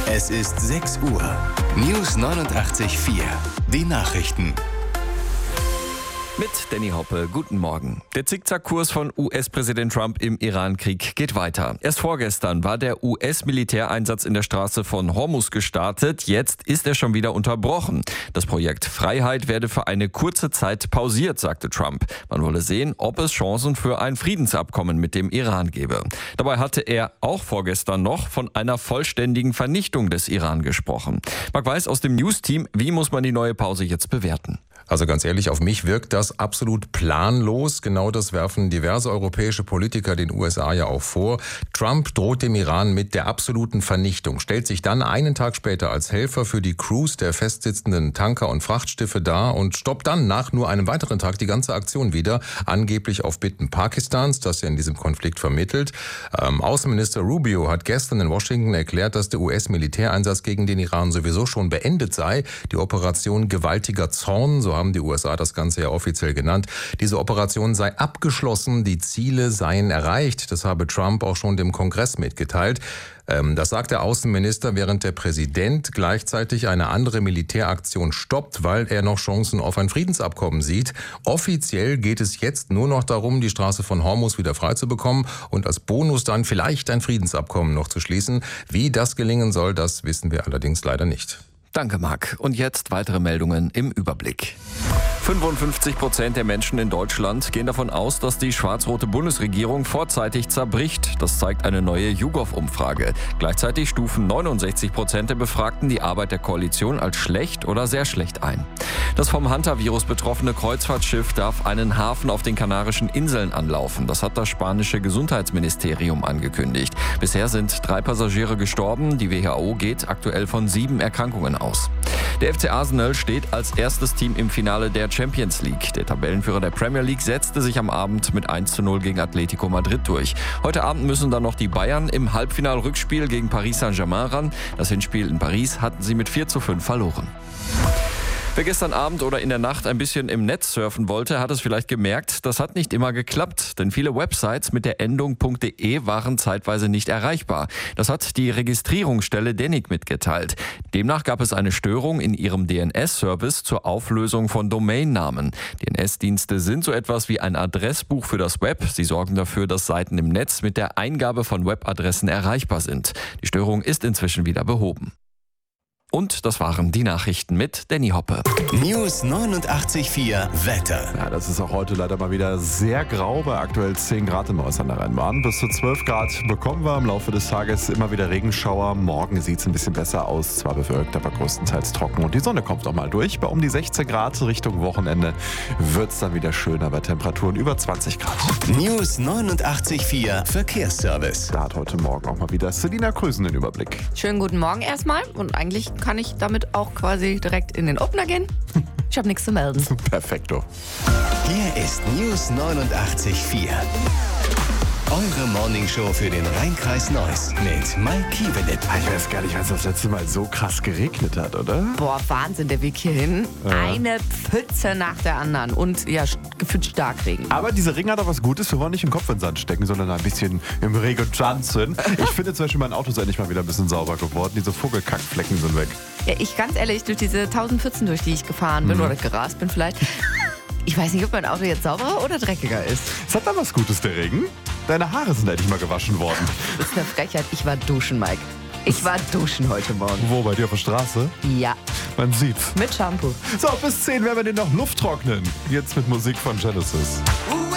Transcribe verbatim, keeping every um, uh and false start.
Es ist sechs Uhr. News neunundachtzig Komma vier. Die Nachrichten. Mit Danny Hoppe, guten Morgen. Der Zickzackkurs von U S-Präsident Trump im Iran-Krieg geht weiter. Erst vorgestern war der U S-Militäreinsatz in der Straße von Hormuz gestartet. Jetzt ist er schon wieder unterbrochen. Das Projekt Freiheit werde für eine kurze Zeit pausiert, sagte Trump. Man wolle sehen, ob es Chancen für ein Friedensabkommen mit dem Iran gebe. Dabei hatte er auch vorgestern noch von einer vollständigen Vernichtung des Iran gesprochen. Marc Weiß aus dem News-Team, wie muss man die neue Pause jetzt bewerten? Also ganz ehrlich, auf mich wirkt das absolut planlos. Genau das werfen diverse europäische Politiker den U S A ja auch vor. Trump droht dem Iran mit der absoluten Vernichtung, stellt sich dann einen Tag später als Helfer für die Crews der festsitzenden Tanker und Frachtschiffe dar und stoppt dann nach nur einem weiteren Tag die ganze Aktion wieder, angeblich auf Bitten Pakistans, das ja in diesem Konflikt vermittelt. Ähm, Außenminister Rubio hat gestern in Washington erklärt, dass der U S-Militäreinsatz gegen den Iran sowieso schon beendet sei. Die Operation Gewaltiger Zorn, so haben die U S A das Ganze ja offiziell genannt. Diese Operation sei abgeschlossen, die Ziele seien erreicht. Das habe Trump auch schon dem Kongress mitgeteilt. Ähm, das sagt der Außenminister, während der Präsident gleichzeitig eine andere Militäraktion stoppt, weil er noch Chancen auf ein Friedensabkommen sieht. Offiziell geht es jetzt nur noch darum, die Straße von Hormuz wieder frei zu bekommen und als Bonus dann vielleicht ein Friedensabkommen noch zu schließen. Wie das gelingen soll, das wissen wir allerdings leider nicht. Danke, Marc. Und jetzt weitere Meldungen im Überblick. fünfundfünfzig Prozent der Menschen in Deutschland gehen davon aus, dass die schwarz-rote Bundesregierung vorzeitig zerbricht. Das zeigt eine neue YouGov-Umfrage. Gleichzeitig stufen neunundsechzig Prozent der Befragten die Arbeit der Koalition als schlecht oder sehr schlecht ein. Das vom Hantavirus betroffene Kreuzfahrtschiff darf einen Hafen auf den Kanarischen Inseln anlaufen. Das hat das spanische Gesundheitsministerium angekündigt. Bisher sind drei Passagiere gestorben. Die W H O geht aktuell von sieben Erkrankungen aus. Der F C Arsenal steht als erstes Team im Finale der Champions League. Der Tabellenführer der Premier League setzte sich am Abend mit eins zu null gegen Atletico Madrid durch. Heute Abend müssen dann noch die Bayern im Halbfinal-Rückspiel gegen Paris Saint-Germain ran. Das Hinspiel in Paris hatten sie mit vier zu fünf verloren. Wer gestern Abend oder in der Nacht ein bisschen im Netz surfen wollte, hat es vielleicht gemerkt, das hat nicht immer geklappt, denn viele Websites mit der Endung .de waren zeitweise nicht erreichbar. Das hat die Registrierungsstelle D E N I C mitgeteilt. Demnach gab es eine Störung in ihrem D N S-Service zur Auflösung von Domainnamen. D N S-Dienste sind so etwas wie ein Adressbuch für das Web. Sie sorgen dafür, dass Seiten im Netz mit der Eingabe von Webadressen erreichbar sind. Die Störung ist inzwischen wieder behoben. Und das waren die Nachrichten mit Danny Hoppe. News neunundachtzig Komma vier Wetter. Ja, das ist auch heute leider mal wieder sehr grau, bei aktuell zehn Grad im Äußeren der Rheinbahn. Bis zu zwölf Grad bekommen wir im Laufe des Tages immer wieder Regenschauer. Morgen sieht es ein bisschen besser aus, zwar bewölkt, aber größtenteils trocken. Und die Sonne kommt noch mal durch. Bei um die sechzehn Grad Richtung Wochenende wird es dann wieder schöner bei Temperaturen über zwanzig Grad. News neunundachtzig Komma vier Verkehrsservice. Da hat heute Morgen auch mal wieder Selina Krösen den Überblick. Schönen guten Morgen erstmal und eigentlich kann ich damit auch quasi direkt in den Opener gehen. Ich habe nichts zu melden. Perfekto. Hier ist News neunundachtzig Komma vier. Eure Morningshow für den Rhein-Kreis Neuss mit Mike Kiebelit. Ich weiß gar nicht, wann es das letzte Mal so krass geregnet hat, oder? Boah, Wahnsinn, der Weg hierhin. Ja. Eine Pfütze nach der anderen und ja, gefühlt Starkregen. Aber dieser Regen hat auch was Gutes. Wir wollen nicht den Kopf in den Sand stecken, sondern ein bisschen im Regen tanzen. Ich finde zum Beispiel, mein Auto ist endlich mal wieder ein bisschen sauber geworden. Diese Vogelkackflecken sind weg. Ja, ich ganz ehrlich, durch diese tausend Pfützen, durch die ich gefahren bin Mhm. oder gerast bin vielleicht, ich weiß nicht, ob mein Auto jetzt sauberer oder dreckiger ist. Es hat da was Gutes, der Regen. Deine Haare sind endlich mal gewaschen worden. Das ist eine Frechheit. Ich war duschen, Mike. Ich war duschen heute Morgen. Wo, bei dir auf der Straße? Ja, Man sieht's. mit Shampoo. So, bis zehn werden wir den noch Luft trocknen. Jetzt mit Musik von Genesis.